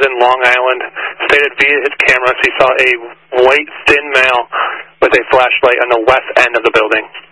in Long Island stated via his cameras he saw a white, thin male with a flashlight on the west end of the building.